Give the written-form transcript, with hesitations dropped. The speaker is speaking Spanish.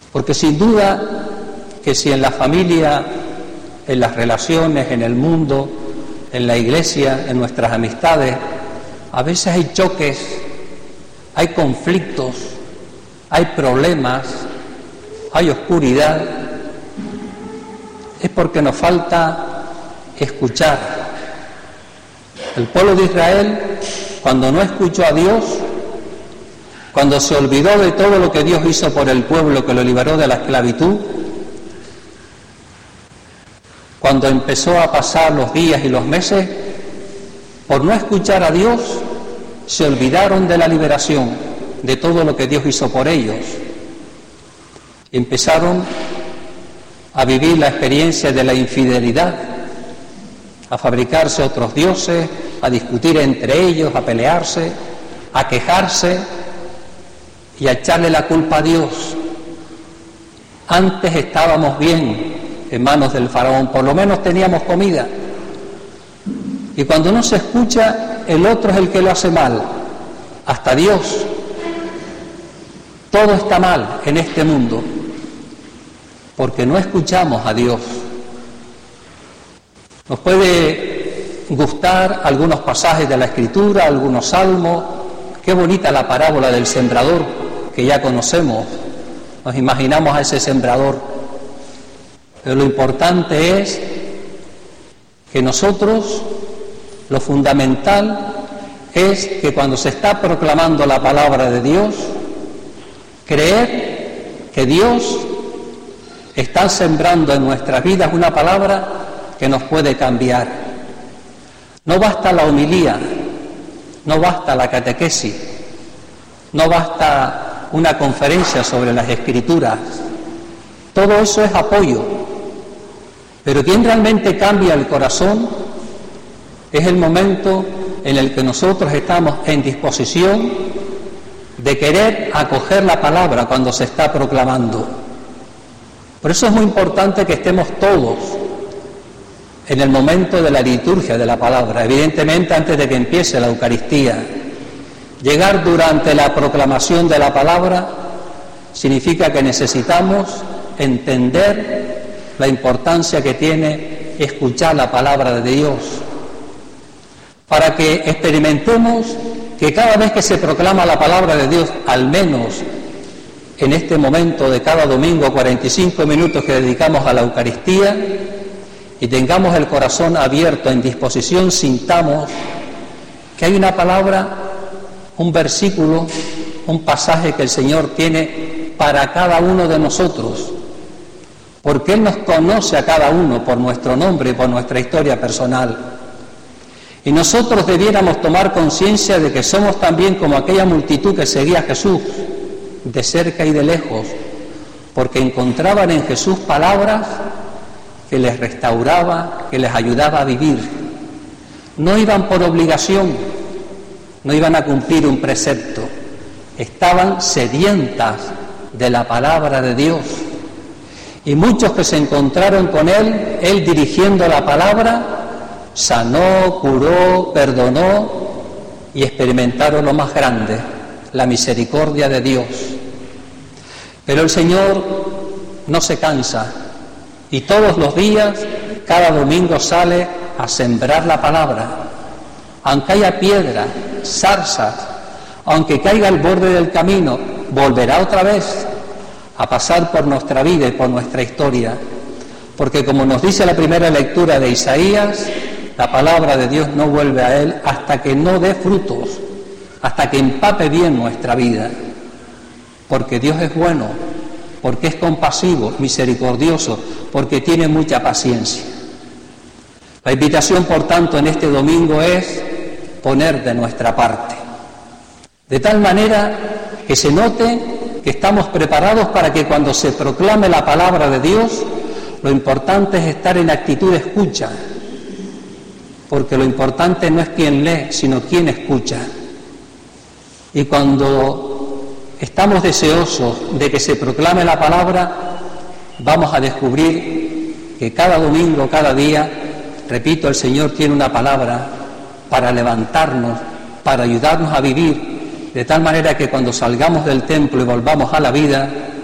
Porque sin duda que si en la familia, en las relaciones, en el mundo, en la iglesia, en nuestras amistades, a veces hay choques, hay conflictos, hay problemas, hay oscuridad, es porque nos falta escuchar. El pueblo de Israel, cuando no escuchó a Dios, cuando se olvidó de todo lo que Dios hizo por el pueblo que lo liberó de la esclavitud, cuando empezó a pasar los días y los meses, por no escuchar a Dios, se olvidaron de la liberación, de todo lo que Dios hizo por ellos. Empezaron a vivir la experiencia de la infidelidad, a fabricarse otros dioses, a discutir entre ellos, a pelearse, a quejarse y a echarle la culpa a Dios. Antes estábamos bien en manos del faraón, por lo menos teníamos comida. Y cuando no se escucha, el otro es el que lo hace mal, hasta Dios. Todo está mal en este mundo, porque no escuchamos a Dios. Nos puede gustar algunos pasajes de la Escritura, algunos salmos. Qué bonita la parábola del sembrador, que ya conocemos. Nos imaginamos a ese sembrador. Pero lo importante es que nosotros, lo fundamental es que cuando se está proclamando la palabra de Dios, creer que Dios está sembrando en nuestras vidas una palabra que nos puede cambiar. No basta la homilía, no basta la catequesis, no basta una conferencia sobre las Escrituras. Todo eso es apoyo. Pero quien realmente cambia el corazón es el momento en el que nosotros estamos en disposición de querer acoger la palabra cuando se está proclamando. Por eso es muy importante que estemos todos en el momento de la liturgia de la palabra, evidentemente antes de que empiece la Eucaristía. Llegar durante la proclamación de la palabra significa que necesitamos entender la importancia que tiene escuchar la palabra de Dios, para que experimentemos que cada vez que se proclama la palabra de Dios, al menos en este momento de cada domingo, 45 minutos que dedicamos a la Eucaristía, y tengamos el corazón abierto, en disposición, sintamos que hay una palabra, un versículo, un pasaje que el Señor tiene para cada uno de nosotros, porque Él nos conoce a cada uno por nuestro nombre y por nuestra historia personal. Y nosotros debiéramos tomar conciencia de que somos también como aquella multitud que seguía a Jesús, de cerca y de lejos, porque encontraban en Jesús palabras que les restauraba, que les ayudaba a vivir. No iban por obligación, no iban a cumplir un precepto, estaban sedientas de la palabra de Dios. Y muchos que se encontraron con Él dirigiendo la palabra, sanó, curó, perdonó y experimentaron lo más grande, la misericordia de Dios. Pero el Señor no se cansa y todos los días, cada domingo sale a sembrar la palabra. Aunque haya piedras, zarzas, aunque caiga al borde del camino, volverá otra vez a pasar por nuestra vida y por nuestra historia. Porque como nos dice la primera lectura de Isaías, la palabra de Dios no vuelve a Él hasta que no dé frutos, hasta que empape bien nuestra vida. Porque Dios es bueno, porque es compasivo, misericordioso, porque tiene mucha paciencia. La invitación, por tanto, en este domingo es poner de nuestra parte, de tal manera que se note que estamos preparados para que cuando se proclame la palabra de Dios, lo importante es estar en actitud de escucha, porque lo importante no es quién lee, sino quién escucha. Y cuando estamos deseosos de que se proclame la palabra, vamos a descubrir que cada domingo, cada día, repito, el Señor tiene una palabra para levantarnos, para ayudarnos a vivir, de tal manera que cuando salgamos del templo y volvamos a la vida,